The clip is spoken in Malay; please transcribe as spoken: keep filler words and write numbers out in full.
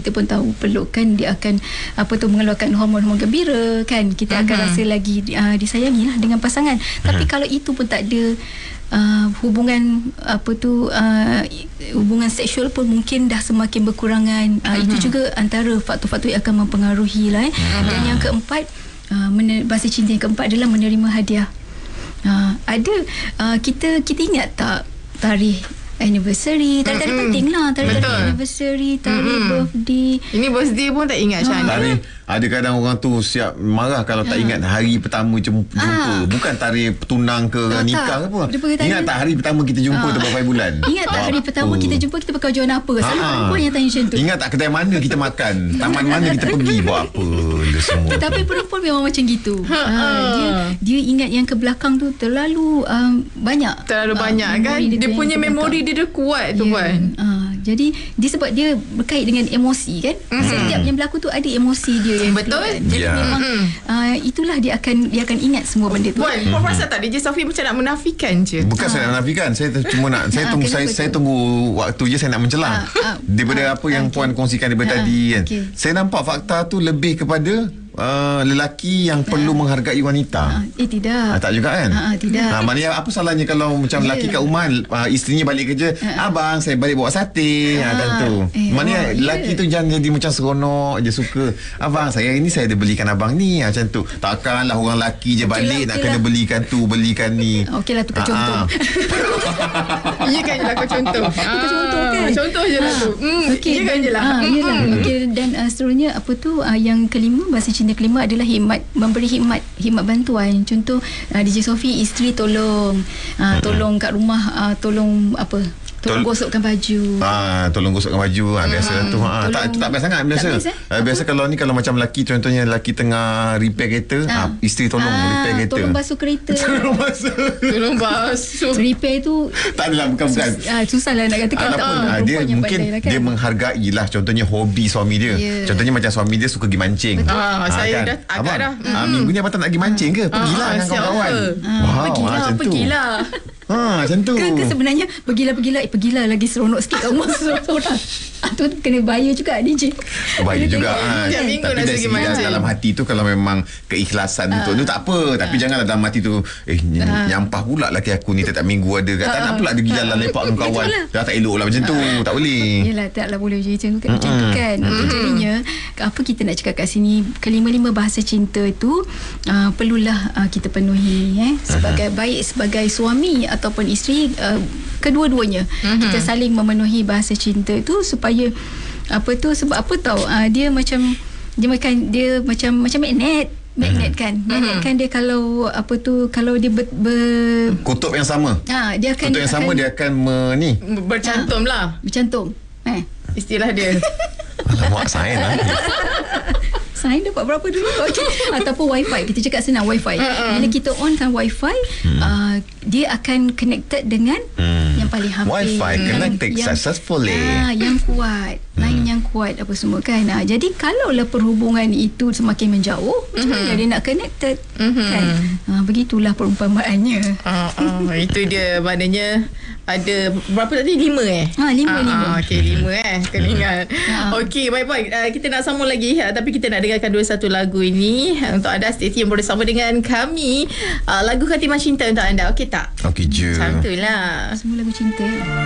kita pun tahu pelukan dia akan apa tu mengeluarkan hormon-hormon gembira kan, kita akan uh-huh. rasa lagi uh, disayangi lah dengan pasangan. Uh-huh. Tapi kalau itu pun tak ada, uh, hubungan apa tu uh, hubungan seksual pun mungkin dah semakin berkurangan. Uh, uh-huh. Itu juga antara faktor-faktor yang akan mempengaruhi lah eh. Uh-huh. Dan yang keempat, uh, mener- bahasa cinta yang keempat adalah menerima hadiah. Uh, ada uh, kita kita ingat tak tarikh anniversary, tarikh-tarikh mm-hmm. penting lah, tarikh-tarikh anniversary, tarikh mm-hmm. birthday. Ini birthday pun tak ingat macam mana. Tarikh, ada kadang orang tu siap marah kalau tak ingat hari pertama jumpa. Ah. Bukan tarikh tunang ke tak, nikah ke apa. Ingat tak hari pertama kita jumpa ah. tu berapa bulan? Ingat tak hari pertama kita jumpa kita pakai baju apa? Selalu ah. perempuan yang tanya macam tu. Ingat tak kedai mana kita makan? Taman mana kita pergi? Buat apa? Semua. Tapi perempuan memang macam gitu. Ha, dia dia ingat yang ke belakang tu terlalu um, banyak. Terlalu uh, banyak kan? Dia, dia punya memori dia, dia kuat tu yeah. kan. Uh, jadi dia sebab dia berkait dengan emosi kan. Mm-hmm. Setiap yang berlaku tu ada emosi dia yang betul. Keluar. Jadi yeah. memang uh, itulah dia akan dia akan ingat semua benda tu. Puan, mm-hmm. puan rasa tak D J Sophie macam nak menafikan je? Bukan uh. saya nak menafikan, saya cuma nak saya tunggu saya saya tunggu waktu je saya nak mencelah. Uh, uh, daripada uh, apa yang okay. puan kongsikan daripada uh, tadi kan. Okay. Saya nampak fakta tu lebih kepada Uh, lelaki yang perlu uh, menghargai wanita. Uh, eh tidak. Uh, tak juga kan? Uh, uh, tidak. Uh, maknanya apa salahnya kalau macam yeah. lelaki kat rumah, uh, isterinya balik kerja, uh, abang saya balik bawa sate, uh, uh, tu. Eh, maknanya oh, lelaki yeah. tu jangan jadi macam seronok je suka. Abang saya ini saya ada belikan abang ni, macam tu. Takkanlah orang lelaki je okay balik lah, nak okay kena lah. belikan tu, belikan ni. Okeylah tukar uh, contoh. Ya kan je lah kau contoh. Tukar contoh kan. Contoh je lah tu. Hmm, okay, ya kan je lah. Ah, yalah. Okay, dan uh, seterusnya apa tu uh, yang kelima, bahasa cinta kelima adalah khidmat, memberi khidmat, khidmat bantuan. Contoh uh, D J Sophie isteri tolong uh, tolong kat rumah, uh, tolong apa tolong Tol- gosokkan baju. Ah, tolong gosokkan baju. Ah, biasa hmm. tu. Ah, tak tak best sangat biasa. Best, eh? ah, biasa kalau ni kalau macam lelaki, contohnya lelaki tengah repair kereta, ah. Ah, isteri tolong ah, repair kereta. Tolong basuh kereta. tolong basuh. tolong basuh. Repair tu tak adalah bukan bukan. Sus, ah, susahlah nak katakan. Ataupun ah, dia mungkin lah kan? Dia menghargai lah, contohnya hobi suami dia. Yeah. Contohnya macam suami dia suka pergi mancing. Ah, ah, saya kan? dah agak abang, dah. Ah, minggu ni abang tak nak pergi mancing ke? Pergilah ah, dengan kawan-kawan. Ah, wow, pergilah, ah, pergilah. Ha, macam tu. Ke, ke sebenarnya pergilah pergilah eh, pergilah lagi seronok sikit kat rumah seorang. Tu kena bayar juga D J. Bayar juga. Ha. Tapi dari segi dalam hati tu kalau memang keikhlasan uh, untuk tu tak apa. Tapi uh, janganlah dalam hati tu eh uh, nyampah pula laki aku ni tiap minggu ada kat. Uh, tak nak pula dia pergi jalan lepak dengan kawan. Dah tak elok lah macam tu. Uh, tak boleh. Yalah taklah boleh macam tu kan. Macam tu kan. Uh, jadinya apa kita nak cakap kat sini, kelima-lima bahasa cinta tu uh, perlulah uh, kita penuhi eh sebagai uh-huh. baik sebagai suami ataupun isteri, uh, kedua-duanya uh-huh. kita saling memenuhi bahasa cinta itu supaya apa tu, sebab apa tahu uh, dia macam dia makan dia macam macam magnet magnet kan magnet kan dia kalau apa tu kalau dia ber, ber kutub yang sama ha, dia akan kutub yang sama akan, dia akan me, ni bercantum ha, lah bercantum eh istilah dia. Alamak sain lah. Sain dapat berapa dulu? Okay. Ataupun wifi. Kita cakap senang wifi. Uh-uh. Bila kita on kan wifi, hmm. uh, dia akan connected dengan hmm. yang paling hampir. Wifi hmm. connected yang, successfully. Ah, yang kuat. Hmm. Line yang kuat apa semua kan. Ah, jadi kalaulah perhubungan itu semakin menjauh, macam mana hmm. dia nak connected? Hmm. Kan? Ah, begitulah perumpamaannya. Uh, uh, itu dia maknanya ada berapa tadi? Lima eh? Ha, lima, uh, lima. Okey, lima eh. Kena ingat. Uh. Okey, baik-baik. Uh, kita nak sambung lagi. Uh, tapi kita nak dengarkan dua satu lagu ini. Uh, untuk anda, stay tune bersama dengan kami. Uh, lagu Khatimah Cinta untuk anda. Okey tak? Okey je. Macam tu lah. Semua lagu cinta.